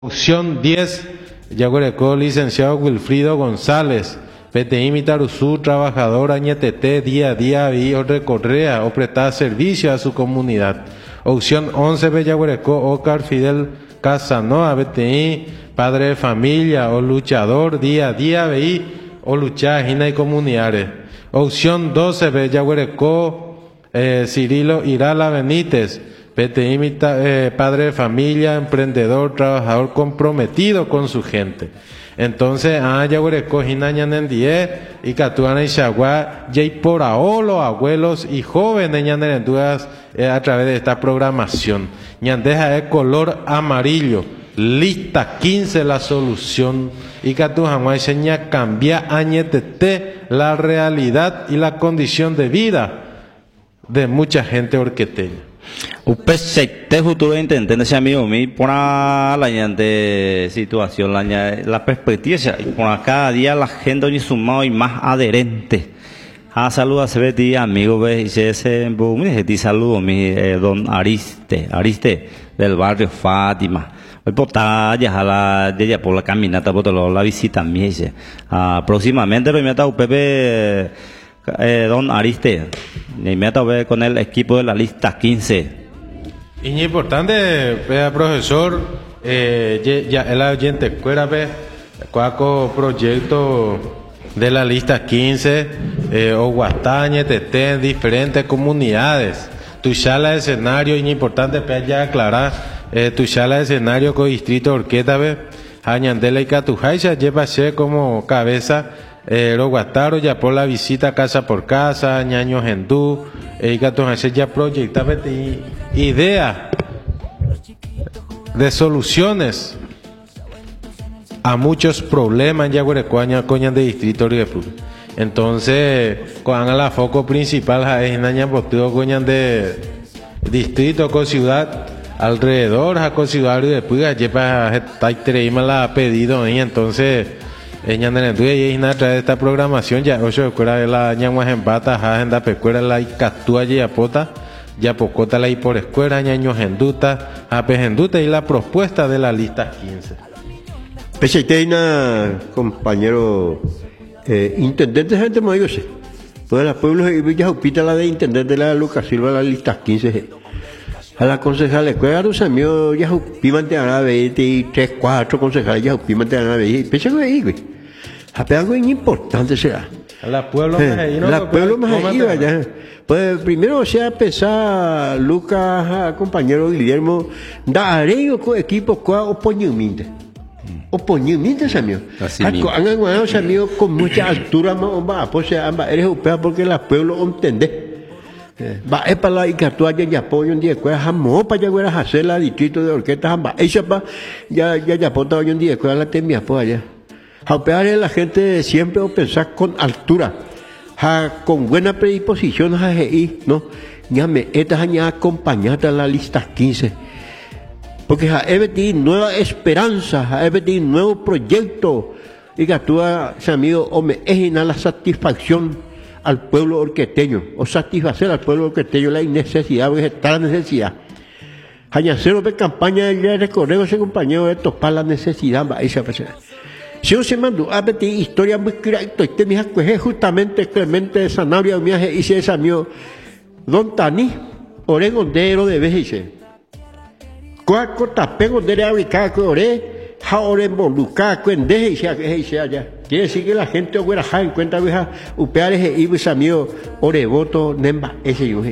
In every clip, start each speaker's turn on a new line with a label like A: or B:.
A: Opción 10, Yaguarecó, licenciado Wilfrido González, PTI Mitaruzú, trabajador Añetete, día a día, o recorrea o prestar servicio a su comunidad. Opción 11, Yaguarecó, Ocar Fidel Casanoa, PTI, padre de familia o luchador, día a día, o luchar y comunidades. Opción 12, Yaguarecó, Cirilo Irala Benítez, PTI, padre de familia, emprendedor, trabajador comprometido con su gente. Entonces, Yaguarecó, Hinañanendie, y Catuana y Xagua, y por ahora los abuelos y jóvenes ñanerenduas a través de esta programación. Ñandeja de color amarillo, lista 15 la solución, y Catuana y cambia añetete la realidad y la condición de vida de mucha gente orqueteña.
B: Usted se futuro intentando ese amigo mío por la de situación la perspectiva por cada día la gente hoy sumado y más adherente saluda se ve ti amigo ve y se saludo mi don Ariste del barrio Fátima hoy por ya por la caminata por la visita mía próximamente me meta Pepe don Ariste me meta con el equipo de la lista 15.
A: Y es importante, profesor, ya el oyente cuera cuaco proyecto de la lista 15 o Guatañe, Tete, en diferentes comunidades. Tu sala de escenario, y es importante ya aclarar, tu sala de escenario con distrito Orqueta, Añandela y Catujaixa, lleva a ser como cabeza. Los guataros ya por la visita casa por casa, ñaños hindú, y Catujaixa ya proyecta idea de soluciones a muchos problemas en Yaguarecoaña, coñan de distrito Orguepur. Entonces, con la foco principal es en Botudo, coñan de distrito con ciudad alrededor, con ciudad Orguepur, lleva la pedido y entonces y a través de esta programación ya ocho escuela de la ñaguas en bata agenda pecuera la icatúa y apota ya pocota la y por escuela ñaños enduta apejenduta y la propuesta de la lista 15.
C: Pecheteina, compañero intendente gente mayor todas las pueblos y villas upita la de intendente de la Lucas Silva la lista 15 a la concejal escuela los amigos ya upimante a la vez y 3-4 concejales ya upimante a la vez peche güey algo importante será.
A: La pueblo
C: más iba ya. Pues primero o sea pensar Lucas, compañero Guillermo, daré con equipo opoñimiento. Opoñimiento amigo. Han ganado amigos con mucha altura más pues ambas eres upea porque la pueblo entiende. Va es para la Icatúa ya apoyo un día que jamó para ya hacer la distrito de Orqueta ambas. Ella ya apunta hoy un día que la temía pues allá. A operar la gente siempre o pensar con altura, con buena predisposición a GI, ¿no? Ya me estas ya acompañada a la lista 15. Porque a EBT nueva esperanza, a EBT nuevo proyecto, y que actúa, amigo, o me es la satisfacción al pueblo orqueteño, o satisfacer al pueblo orqueteño la necesidad, porque está la necesidad. Hañacero de campaña de recorrido ese compañero de topar la necesidad, va esa persona. Si yo se mandó a ver historia muy clara, este mi es justamente Clemente de Sanabria, mi hice esa mío, don Tani, oregondero de vez dice, cuaco tapego de abricar que ore, jaore moluca, cuendeje y se allá. Quiere decir que la gente hubiera en cuenta vieja, upear ese ibisa mío, orevoto, nemba, ese yo.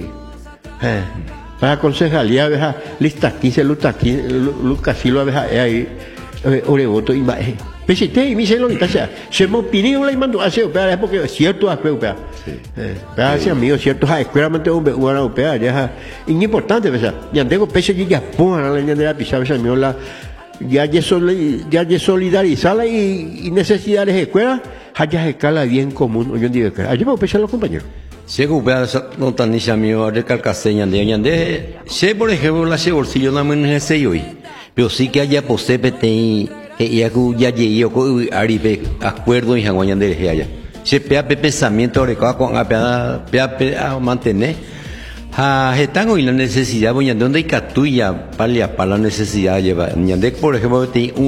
C: Para concejalía vieja, lista 15, Lucas Silva vieja, ahí, orevoto y más. Pesite y me dice lo que sea, se me opinión la mando hace opera es porque cierto aspecto hacia amigo cierto a escuela mante una opera ya importante pesa ya tengo pese ya pon a la línea de la pisar esa miola ya de solidarizarla y necesidades de escuela haya escala bien común hoy en día allí me pesa los compañeros
D: se recupera no tan ni amigo de calcaseña de se por ejemplo la se bolsillo no me ese hoy pero sí que haya posee y ya llegué aribe acuerdo en Janguañán de allá se pea pensamiento de con a mantener están hoy la necesidad, voy a donde hay catuya, para la necesidad lleva, por ejemplo,